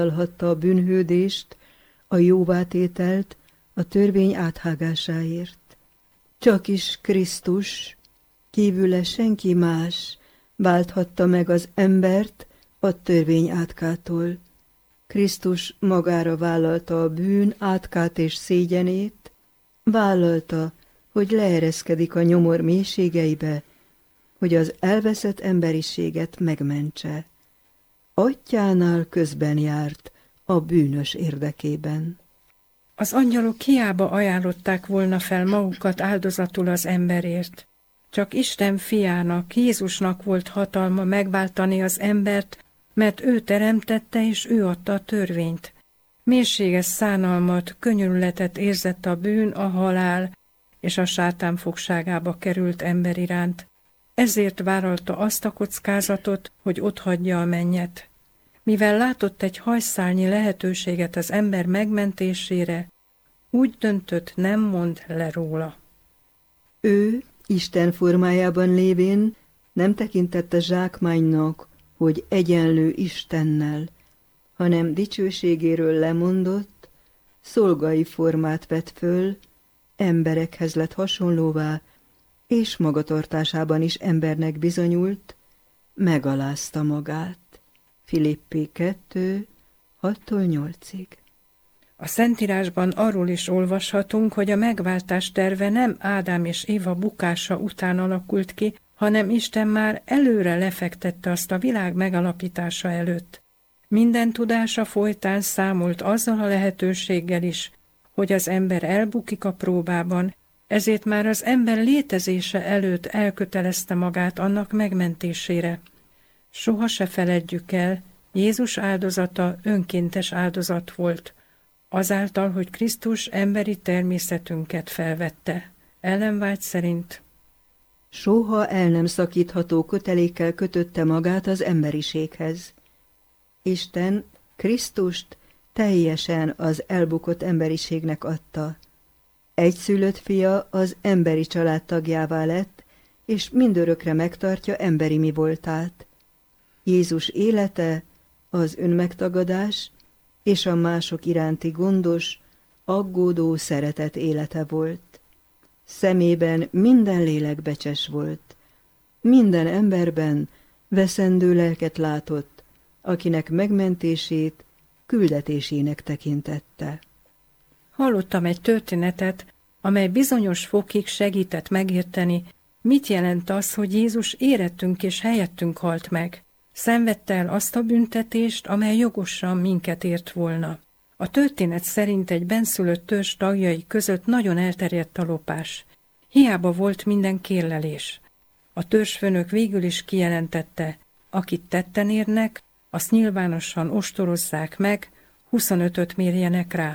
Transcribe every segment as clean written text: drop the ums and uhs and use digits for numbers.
vállalhatta a bűnhődést, a jóvátételt, a törvény áthágásáért. Csak is Krisztus, kívüle senki más válthatta meg az embert a törvény átkától. Krisztus magára vállalta a bűn átkát és szégyenét, vállalta, hogy leereszkedik a nyomor mélységeibe, hogy az elveszett emberiséget megmentse. Atyánál közben járt a bűnös érdekében. Az angyalok hiába ajánlották volna fel magukat áldozatul az emberért. Csak Isten fiának, Jézusnak volt hatalma megváltani az embert, mert ő teremtette és ő adta a törvényt. Mélységes szánalmat, könyörületet érzett a bűn, a halál és a sátán fogságába került ember iránt. Ezért vállalta azt a kockázatot, hogy otthagyja a mennyet. Mivel látott egy hajszálnyi lehetőséget az ember megmentésére, úgy döntött, nem mond le róla. Ő, Isten formájában lévén, nem tekintette zsákmánynak, hogy egyenlő Istennel, hanem dicsőségéről lemondott, szolgai formát vett föl, emberekhez lett hasonlóvá, és magatartásában is embernek bizonyult, megalázta magát. Filippi 2, 6-8. A Szentírásban arról is olvashatunk, hogy a megváltás terve nem Ádám és Éva bukása után alakult ki, hanem Isten már előre lefektette azt a világ megalapítása előtt. Minden tudása folytán számolt azzal a lehetőséggel is, hogy az ember elbukik a próbában, ezért már az ember létezése előtt elkötelezte magát annak megmentésére. Soha se feledjük el, Jézus áldozata önkéntes áldozat volt, azáltal, hogy Krisztus emberi természetünket felvette. Ellen White szerint: soha el nem szakítható kötelékkel kötötte magát az emberiséghez. Isten Krisztust teljesen az elbukott emberiségnek adta. Egyszülött fia az emberi család tagjává lett, és mindörökre megtartja emberi mi voltát. Jézus élete az önmegtagadás és a mások iránti gondos, aggódó szeretet élete volt. Szemében minden lélek becses volt. Minden emberben veszendő lelket látott, akinek megmentését küldetésének tekintette. Hallottam egy történetet, amely bizonyos fokig segített megérteni, mit jelent az, hogy Jézus érettünk és helyettünk halt meg. Szenvedte el azt a büntetést, amely jogosan minket ért volna. A történet szerint egy bennszülött törzs tagjai között nagyon elterjedt a lopás. Hiába volt minden kérlelés. A törzsfőnök végül is kijelentette, akit tetten érnek, azt nyilvánosan ostorozzák meg, 25-öt mérjenek rá.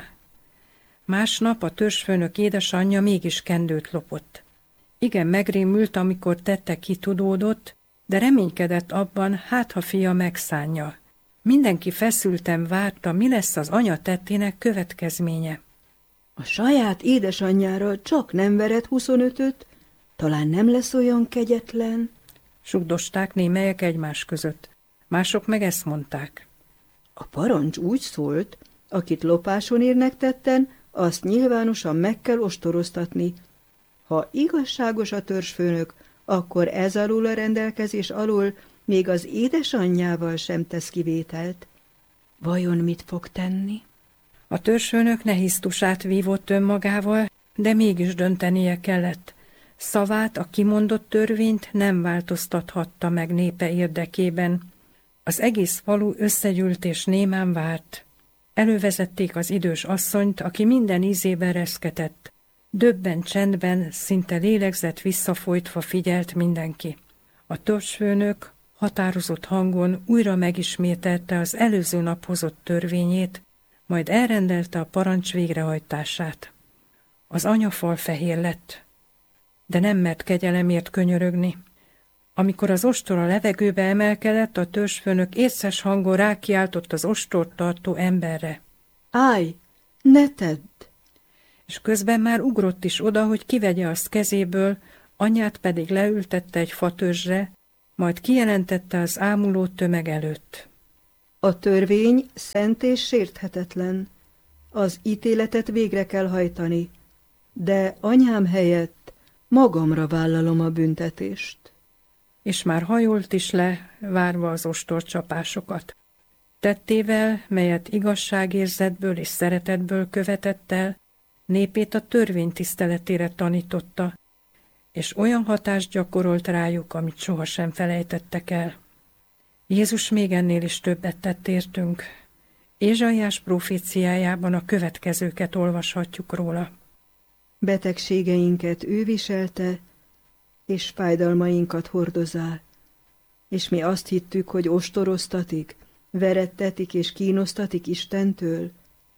Másnap a törzsfőnök édesanyja mégis kendőt lopott. Igen megrémült, amikor tette kitudódott, de reménykedett abban, hát ha fia megszánja. Mindenki feszülten várta, mi lesz az anya tettének következménye. A saját édesanyjára csak nem vered 25-öt, talán nem lesz olyan kegyetlen? Sugdosták némelyek egymás között. Mások meg ezt mondták. A parancs úgy szólt, akit lopáson érnek tetten, azt nyilvánosan meg kell ostoroztatni. Ha igazságos a törzsfőnök, akkor ez alól a rendelkezés alól még az édesanyjával sem tesz kivételt. Vajon mit fog tenni? A törzsfőnök nehéz tusát vívott önmagával, de mégis döntenie kellett. Szavát, a kimondott törvényt nem változtathatta meg népe érdekében. Az egész falu összegyűlt és némán várt. Elővezették az idős asszonyt, aki minden ízében reszketett. Döbben csendben, szinte lélegzett visszafolytva figyelt mindenki. A törzsfőnök határozott hangon újra megismételte az előző nap hozott törvényét, majd elrendelte a parancs végrehajtását. Az anya falfehér lett, de nem mert kegyelemért könyörögni. Amikor az ostor a levegőbe emelkedett, a törzsfőnök észes hangon rákiáltott az ostort tartó emberre. Állj, ne tedd! És közben már ugrott is oda, hogy kivegye azt kezéből, anyját pedig leültette egy fatörzsre, majd kijelentette az ámuló tömeg előtt. A törvény szent és sérthetetlen. Az ítéletet végre kell hajtani, de anyám helyett magamra vállalom a büntetést. És már hajolt is le, várva az ostorcsapásokat. Tettével, melyet igazságérzetből és szeretetből követett el, népét a törvény tiszteletére tanította, és olyan hatást gyakorolt rájuk, amit sohasem felejtettek el. Jézus még ennél is többet tett értünk. Ézsaiás proféciájában a következőket olvashatjuk róla. Betegségeinket ő viselte, és fájdalmainkat hordozá, és mi azt hittük, hogy ostoroztatik, verettetik és kínosztatik Istentől,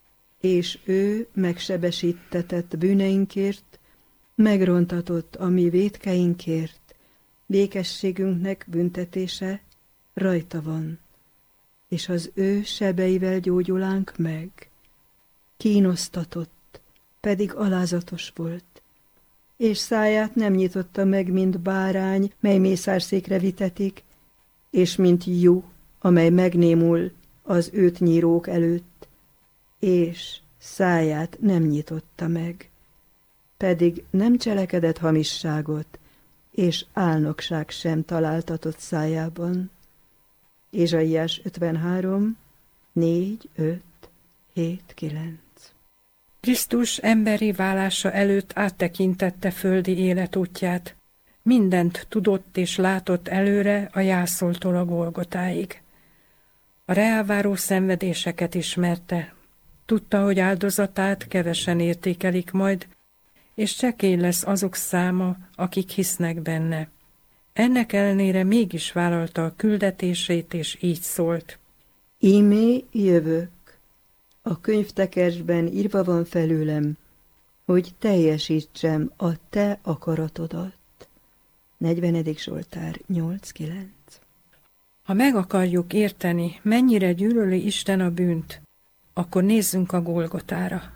és ő megsebesítetett bűneinkért, megrontatott a mi vétkeinkért, békességünknek büntetése rajta van, és az ő sebeivel gyógyulánk meg. Kínosztatott, pedig alázatos volt, és száját nem nyitotta meg, mint bárány, mely mészárszékre vitetik, és mint juh, amely megnémul az őt nyírók előtt, és száját nem nyitotta meg, pedig nem cselekedett hamisságot, és álnokság sem találtatott szájában. Ézsaiás 53, 4, 5, 7, 9. Krisztus emberi válása előtt áttekintette földi életútját. Mindent tudott és látott előre a jászoltól a Golgotáig. A reáváró szenvedéseket ismerte. Tudta, hogy áldozatát kevesen értékelik majd, és csekély lesz azok száma, akik hisznek benne. Ennek ellenére mégis vállalta a küldetését, és így szólt. Ímé jövök. A könyvtekercsben írva van felőlem, hogy teljesítsem a te akaratodat. 40. Zsoltár 8-9. Ha meg akarjuk érteni, mennyire gyűlöli Isten a bűnt, akkor nézzünk a Golgotára.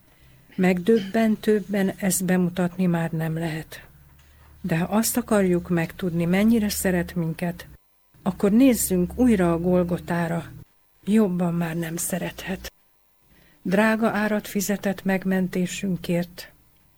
Megdöbbentőbben ezt bemutatni már nem lehet. De ha azt akarjuk megtudni, mennyire szeret minket, akkor nézzünk újra a Golgotára. Jobban már nem szerethet. Drága árat fizetett megmentésünkért.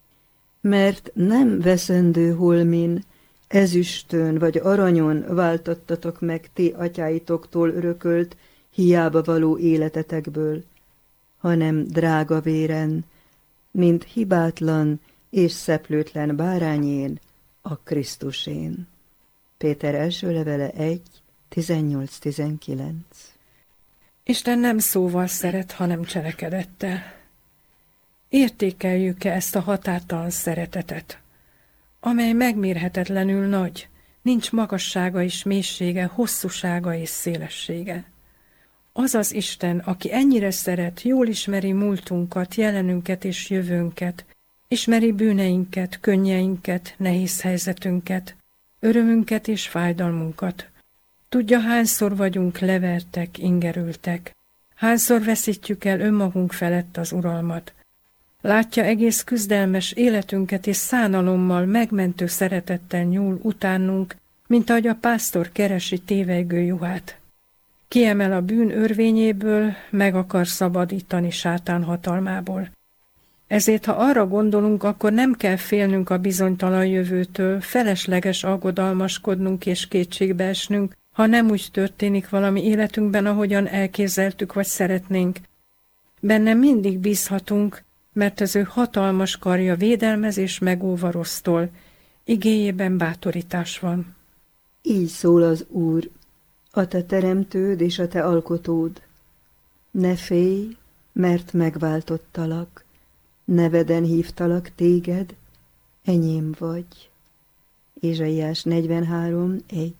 Mert nem veszendő holmin, ezüstön vagy aranyon váltattatok meg ti atyáitoktól örökölt, hiába való életetekből, hanem drága véren, mint hibátlan és szeplőtlen bárányén, a Krisztusén. Péter első levele 1, 18-19. Isten nem szóval szeret, hanem cselekedettel. Értékeljük-e ezt a határtalan szeretetet, amely megmérhetetlenül nagy, nincs magassága és mélysége, hosszúsága és szélessége. Az az Isten, aki ennyire szeret, jól ismeri múltunkat, jelenünket és jövőnket, ismeri bűneinket, könnyeinket, nehéz helyzetünket, örömünket és fájdalmunkat. Tudja, hányszor vagyunk levertek, ingerültek, hányszor veszítjük el önmagunk felett az uralmat. Látja egész küzdelmes életünket, és szánalommal, megmentő szeretettel nyúl utánunk, mint ahogy a pásztor keresi tévejgő juhát. Kiemel a bűn örvényéből, meg akar szabadítani sátán hatalmából. Ezért, ha arra gondolunk, akkor nem kell félnünk a bizonytalan jövőtől, felesleges aggodalmaskodnunk és kétségbe esnünk, ha nem úgy történik valami életünkben, ahogyan elképzeltük vagy szeretnénk. Benne mindig bízhatunk, mert az ő hatalmas karja védelmez és megóv a rossztól. Igéjében bátorítás van. Így szól az Úr, a te teremtőd és a te alkotód. Ne félj, mert megváltottalak, neveden hívtalak téged, enyém vagy. Ézsaiás 43, 1.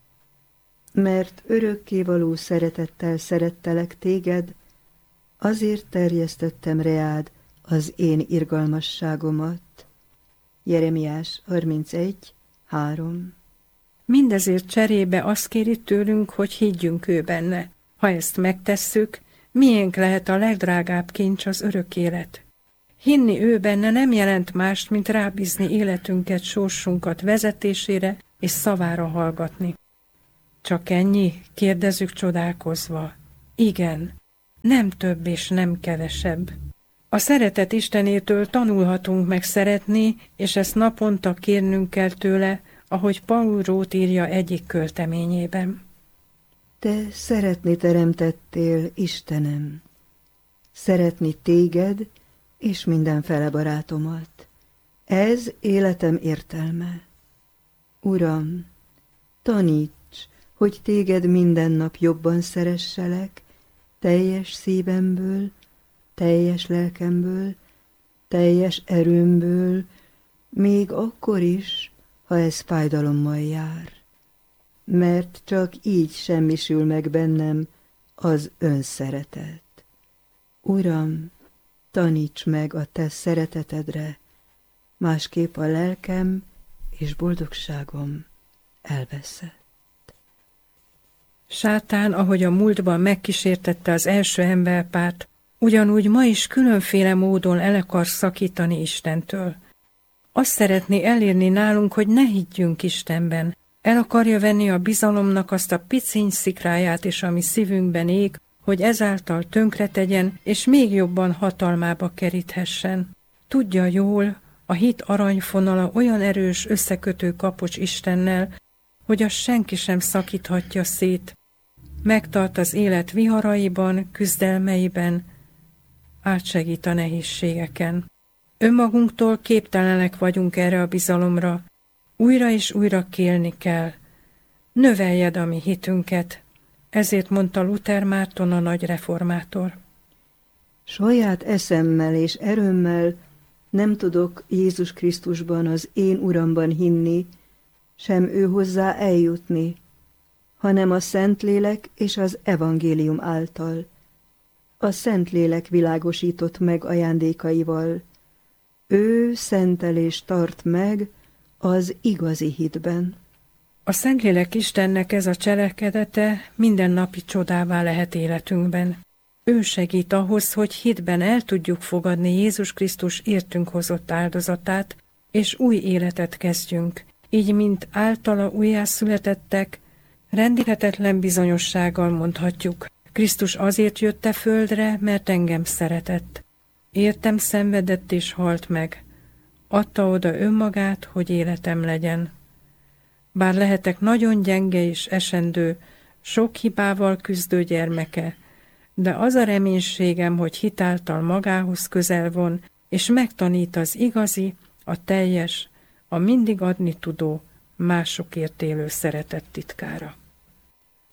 Mert örökkévaló szeretettel szerettelek téged, azért terjesztettem reád az én irgalmasságomat. Jeremiás 31, 3. Mindezért cserébe azt kéri tőlünk, hogy higgyünk ő benne. Ha ezt megtesszük, miénk lehet a legdrágább kincs, az örök élet. Hinni ő benne nem jelent mást, mint rábízni életünket, sorsunkat vezetésére és szavára hallgatni. Csak ennyi? Kérdezzük csodálkozva. Igen, nem több és nem kevesebb. A szeretet Istenétől tanulhatunk meg szeretni, és ezt naponta kérnünk kell tőle, ahogy Paul Róth írja egyik költeményében. Te szeretni teremtettél, Istenem, szeretni téged és mindenfele barátomat. Ez életem értelme. Uram, taníts, hogy téged minden nap jobban szeresselek, teljes szívemből, teljes lelkemből, teljes erőmből, még akkor is, ha ez fájdalommal jár. Mert csak így semmisül meg bennem az önszeretet. Uram, taníts meg a te szeretetedre, másképp a lelkem és boldogságom elveszett. Sátán, ahogy a múltban megkísértette az első emberpárt, ugyanúgy ma is különféle módon el akar szakítani Istentől. Azt szeretné elérni nálunk, hogy ne higgyünk Istenben. El akarja venni a bizalomnak azt a piciny szikráját is, ami szívünkben ég, hogy ezáltal tönkretegyen, és még jobban hatalmába keríthessen. Tudja jól, a hit aranyfonala olyan erős összekötő kapocs Istennel, hogy azt senki sem szakíthatja szét. Megtart az élet viharaiban, küzdelmeiben, átsegít a nehézségeken. Önmagunktól képtelenek vagyunk erre a bizalomra, újra és újra kérni kell. Növeljed a mi hitünket, ezért mondta Luther Márton, a nagy reformátor. Saját eszemmel és erőmmel nem tudok Jézus Krisztusban, az én Uramban hinni, sem ő hozzá eljutni, hanem a Szentlélek és az evangélium által. A Szentlélek világosított meg ajándékaival. Ő szentel és tart meg az igazi hitben. A Szentlélek Istennek ez a cselekedete mindennapi csodává lehet életünkben. Ő segít ahhoz, hogy hitben el tudjuk fogadni Jézus Krisztus értünk hozott áldozatát, és új életet kezdjünk. Így, mint általa újjászületettek, rendíthetetlen bizonyossággal mondhatjuk: Krisztus azért jött e földre, mert engem szeretett. Értem szenvedett és halt meg. Adta oda önmagát, hogy életem legyen. Bár lehetek nagyon gyenge és esendő, sok hibával küzdő gyermeke, de az a reménységem, hogy hitáltal magához közel von, és megtanít az igazi, a teljes, a mindig adni tudó, másokért élő szeretet titkára.